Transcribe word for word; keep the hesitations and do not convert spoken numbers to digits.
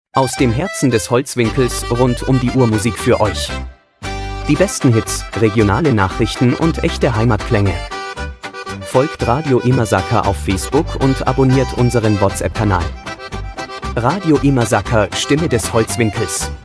Aus dem Herzen des Holzwinkels rund um die Uhr Musik für euch. Die besten Hits, regionale Nachrichten und echte Heimatklänge. Folgt Radio Imasaka auf Facebook und abonniert unseren WhatsApp-Kanal. Radio Imasaka, Stimme des Holzwinkels.